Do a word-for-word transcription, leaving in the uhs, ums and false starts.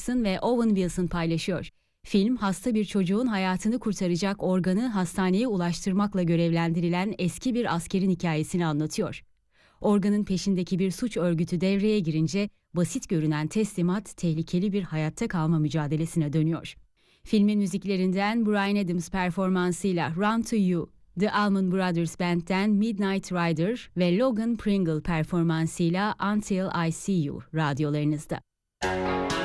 Gibson ve Owen Wilson paylaşıyor. Film, hasta bir çocuğun hayatını kurtaracak organı hastaneye ulaştırmakla görevlendirilen eski bir askerin hikayesini anlatıyor. Organın peşindeki bir suç örgütü devreye girince basit görünen teslimat tehlikeli bir hayatta kalma mücadelesine dönüyor. Filmin müziklerinden Bryan Adams performansıyla Run to You, The Allman Brothers Band'den Midnight Rider ve Logan Pringle performansıyla Until I See You radyolarınızda.